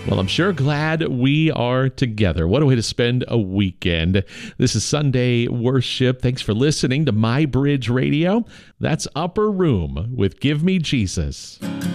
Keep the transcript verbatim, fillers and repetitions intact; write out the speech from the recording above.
Well, I'm sure glad we are together. What a way to spend a weekend. This is Sunday Worship. Thanks for listening to My Bridge Radio. That's Upper Room with Give Me Jesus.